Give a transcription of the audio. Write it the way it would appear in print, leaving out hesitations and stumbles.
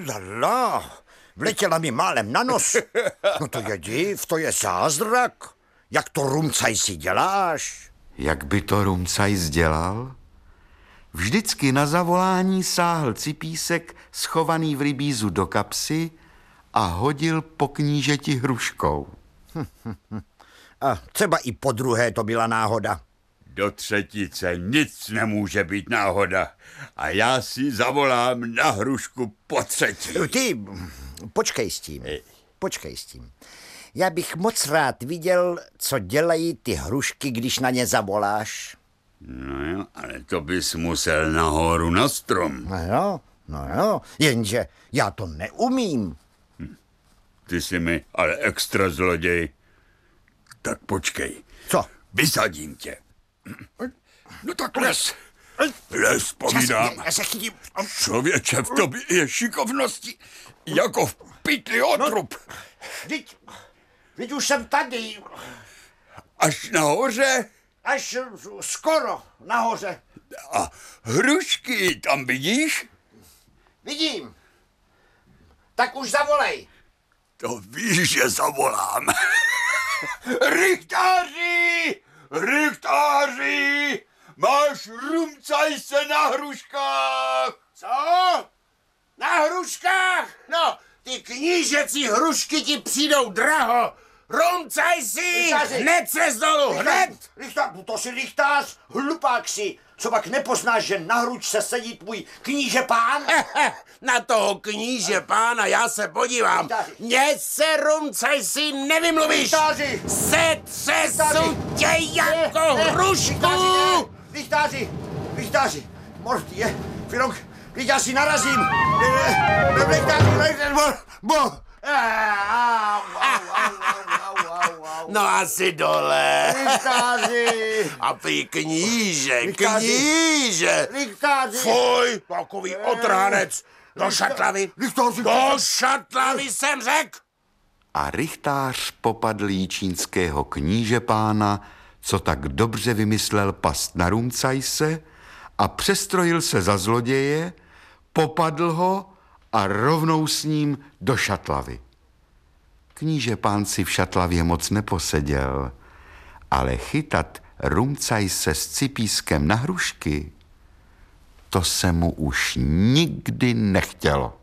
Lala, vletěla mi málem na nos. No to je div, to je zázrak. Jak to, Rumcajsi, děláš? Jak by to Rumcajs dělal? Vždycky na zavolání sáhl cipísek schovaný v rybízu do kapsy a hodil po knížeti hruškou. A třeba i po druhé to byla náhoda. Do třetice nic nemůže být náhoda. A já si zavolám na hrušku po třetí. Ty, počkej s tím. Já bych moc rád viděl, co dělají ty hrušky, když na ně zavoláš. No jo, ale to bys musel nahoru na strom. No jo, jenže já to neumím. Ty jsi mi ale extra zloděj. Tak počkej. Co? Vysadím tě. No tak les. Les, povídám. Já se chytím. Člověče, v tobě je šikovnosti jako v pytli otrub. Vždyť už jsem tady. Až nahoře? Až skoro nahoře. A hrušky tam vidíš? Vidím. Tak už zavolej. To víš, že zavolám. Rychtáři! Rychtáři! Máš Rumcajse na hruškách! Co? Na hruškách? No, ty knížecí hrušky ti přijdou draho. Rumcajsi! Hned se z dolu, hned! To si rychtář, hlupák si. Co pak nepoznáš, že na hručce sedí tvůj kníže pán? Na toho kníže pána já se podívám. Mně se, Rumcajsi, nevymluvíš. Setřesu tě jako hrušku. Rychtáři, možný je, Filok, když já si narazím. No asi dole. Rychtáři. A ty kníže. Rychtáři. Fuj, takový otrhanec. Do šatlavy. Do šatlavy jsem řekl. A rychtář popadl jíčínského knížepána, co tak dobře vymyslel past na Rumcajse, a přestrojil se za zloděje, popadl ho a rovnou s ním do šatlavy. Knížepán si v šatlavě moc neposeděl, ale chytat Rumcajse s cipískem na hrušky, to se mu už nikdy nechtělo.